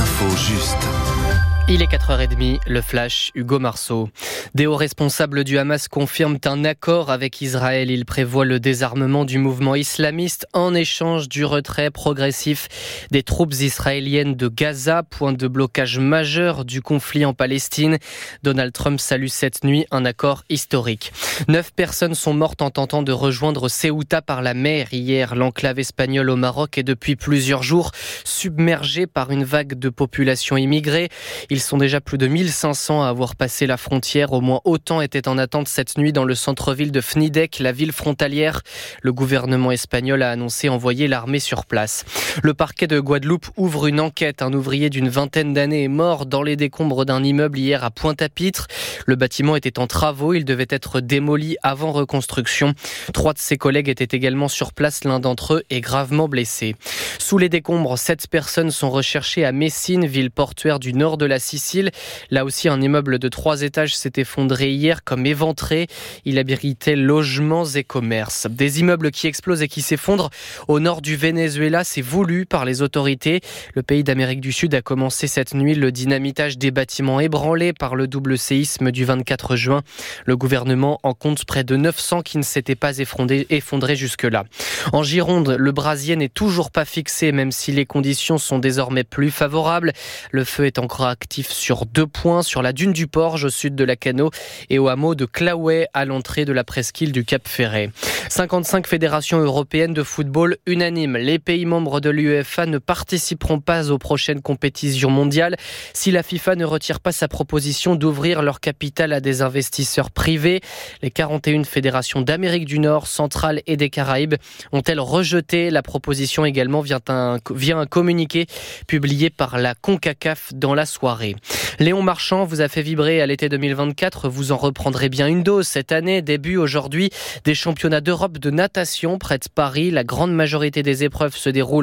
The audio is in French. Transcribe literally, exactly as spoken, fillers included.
l'info juste. Il est quatre heures trente, le flash, Hugo Marceau. Des hauts responsables du Hamas confirment un accord avec Israël. Ils prévoient le désarmement du mouvement islamiste en échange du retrait progressif des troupes israéliennes de Gaza, point de blocage majeur du conflit en Palestine. Donald Trump salue cette nuit un accord historique. Neuf personnes sont mortes en tentant de rejoindre Ceuta par la mer hier. L'enclave espagnole au Maroc est depuis plusieurs jours submergée par une vague de population immigrée. Ils sont déjà plus de mille cinq cents à avoir passé la frontière. Au moins autant étaient en attente cette nuit dans le centre-ville de Fnidek, la ville frontalière. Le gouvernement espagnol a annoncé envoyer l'armée sur place. Le parquet de Guadeloupe ouvre une enquête. Un ouvrier d'une vingtaine d'années est mort dans les décombres d'un immeuble hier à Pointe-à-Pitre. Le bâtiment était en travaux. Il devait être démoli avant reconstruction. Trois de ses collègues étaient également sur place. L'un d'entre eux est gravement blessé. Sous les décombres, sept personnes sont recherchées à Messine, ville portuaire du nord de la Sicile. Là aussi, un immeuble de trois étages s'est effondré hier comme éventré. Il abritait logements et commerces. Des immeubles qui explosent et qui s'effondrent au nord du Venezuela, c'est voulu par les autorités. Le pays d'Amérique du Sud a commencé cette nuit le dynamitage des bâtiments ébranlés par le double séisme du vingt-quatre juin. Le gouvernement en compte près de neuf cents qui ne s'étaient pas effondrés, effondrés jusque-là. En Gironde, le brasier n'est toujours pas fixé, même si les conditions sont désormais plus favorables. Le feu est encore actif sur deux points, sur la dune du Porge au sud de la Cano et au hameau de Claouet à l'entrée de la presqu'île du Cap Ferret. cinquante-cinq fédérations européennes de football unanimes. Les pays membres de l'UEFA ne participeront pas aux prochaines compétitions mondiales si la FIFA ne retire pas sa proposition d'ouvrir leur capital à des investisseurs privés. Les quarante et une fédérations d'Amérique du Nord, centrale et des Caraïbes ont-elles rejeté la proposition également via un, via un communiqué publié par la CONCACAF dans la soirée. Léon Marchand vous a fait vibrer à l'été deux mille vingt-quatre. Vous en reprendrez bien une dose cette année. Début aujourd'hui des championnats d'Europe de natation près de Paris. La grande majorité des épreuves se déroulent